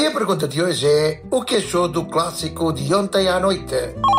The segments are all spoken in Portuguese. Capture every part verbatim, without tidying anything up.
E a pergunta de hoje é: o que achou do clássico de ontem à noite?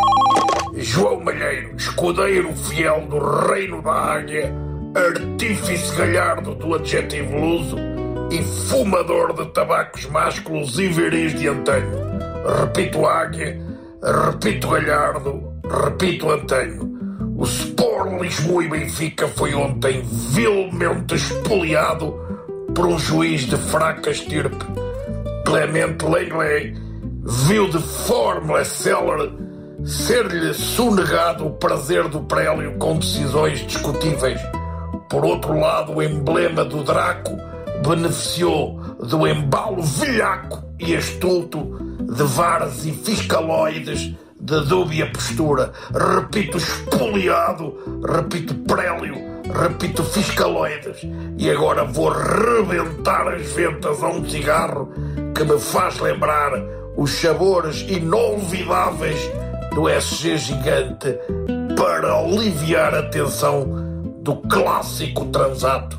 João Malheiro, escudeiro fiel do reino da águia, artífice galhardo do adjetivo luso e fumador de tabacos másculos e viris de antanho. Repito águia, repito galhardo, repito antanho. O Sport Lisboa e Benfica foi ontem vilmente espoliado por um juiz de fraca estirpe. Clemente Lenglet viu de forma célere ser-lhe sonegado o prazer do prélio com decisões discutíveis. Por outro lado, o emblema do Draco beneficiou do embalo velhaco e estulto de varas e fiscaloides de dúbia postura. Repito espoliado, repito prélio, repito fiscaloides. E agora vou rebentar as ventas a um cigarro que me faz lembrar os sabores inolvidáveis do S G Gigante para aliviar a tensão do clássico transato.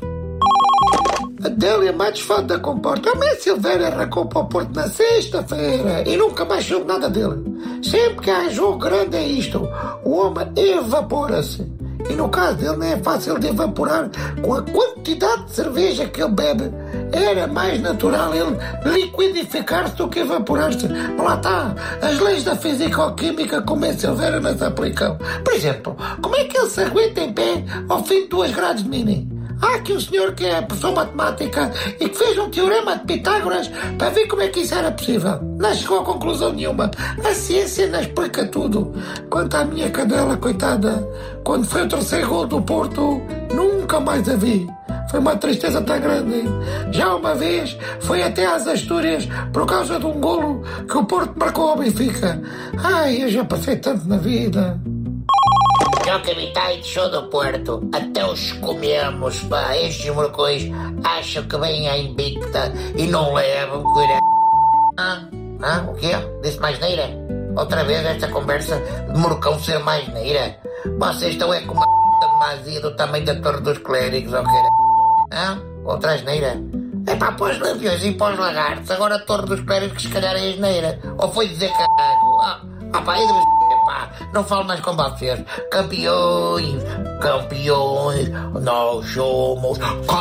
Adélia Matos fala da comporta. A Messi Silveira arrancou para o Porto na sexta-feira e nunca mais soube nada dele. Sempre que há jogo grande é isto: o homem evapora-se. E no caso dele não é fácil de evaporar. Com a quantidade de cerveja que ele bebe, era mais natural ele liquidificar-se do que evaporar-se. Lá está, as leis da físico-química como é Silveira não se aplicam. Por exemplo, como é que ele se aguenta em pé ao fim de duas grades de mini? Há aqui um senhor que é professor de matemática e que fez um teorema de Pitágoras para ver como é que isso era possível. Não chegou a conclusão nenhuma. A ciência não explica tudo. Quanto à minha cadela, coitada, quando foi o terceiro gol do Porto, nunca mais a vi. Foi uma tristeza tão grande. Já uma vez foi até às Astúrias por causa de um golo que o Porto marcou ao Benfica. Ai, eu já passei tanto na vida. Eu que habitei de show do Porto, até os comemos, pá, estes morcões acham que vêm à invicta e não levam, cuidado. Ah, ah, o quê? Disse mais neira? Outra vez esta conversa de morcão ser mais neira? Vocês estão é com uma p*** de mazia do tamanho da Torre dos Clérigos, ou quê? Ah, outra asneira? É pá, para os lampiões e para os lagartos, agora a Torre dos Clérigos que se calhar é asneira. Ou foi dizer caralho? Ah, ah pá, Idris... Não falo mais com vocês. Campeões, campeões, nós somos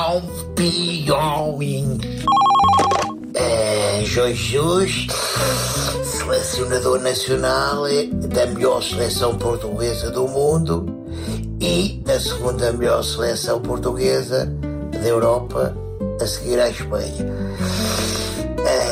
campeões. É, Jesus, selecionador nacional da melhor seleção portuguesa do mundo e da segunda melhor seleção portuguesa da Europa, a seguir à Espanha.